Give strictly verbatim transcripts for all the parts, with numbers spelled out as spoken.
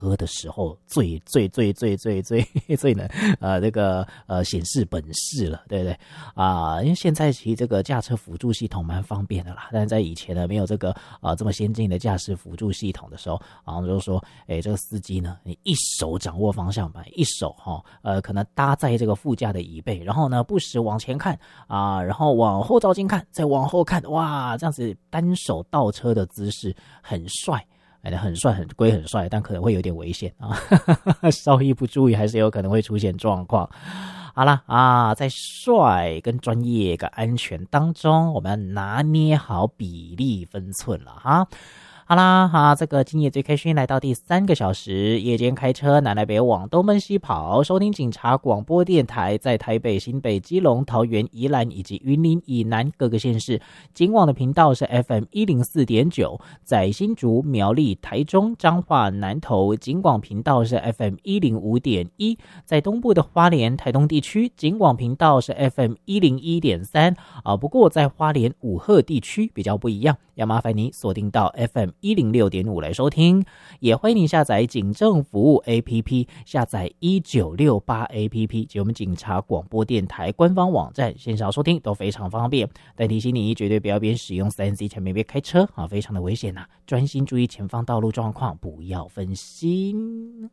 喝的时候最最最最最最最能呃这个呃显示本事了，对不对啊、呃？因为现在其实这个驾车辅助系统蛮方便的啦，但是在以前呢没有这个啊、呃、这么先进的驾驶辅助系统的时候，然后就是说，哎，这个司机呢，你一手掌握方向盘，一手哈、哦、呃可能搭在这个副驾的椅背，然后呢不时往前看啊、呃，然后往后照镜看，再往后看，哇，这样子单手倒车的姿势很帅。哎，很帅，很归很帅，但可能会有点危险啊！稍一不注意，还是有可能会出现状况。好啦啊，在帅跟专业跟安全当中，我们要拿捏好比例分寸了哈。好啦，哈，这个今夜最开心来到第三个小时，夜间开车南来北往东奔西跑，收听警察广播电台，在台北、新北、基隆、桃园、宜兰以及云林以南各个县市，警网的频道是 F M 一零四点九，在新竹、苗栗、台中、彰化、南投，警广频道是 F M 一零五点一，在东部的花莲、台东地区，警广频道是 F M 一零一点三啊。不过在花莲五鹤地区比较不一样，要麻烦你锁定到 F M 一零六点五来收听，也欢迎你下载警政服务 A P P， 下载一九六八 A P P 及我们警察广播电台官方网站，线上收听都非常方便。但提醒你，绝对不要边使用 三 C 产品边开车啊，非常的危险呐、啊！专心注意前方道路状况，不要分心。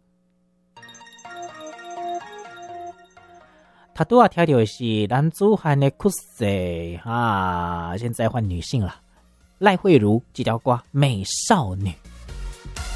他都要挑的是男子汉的酷色啊，现在换女性了。赖慧如这条瓜美少女。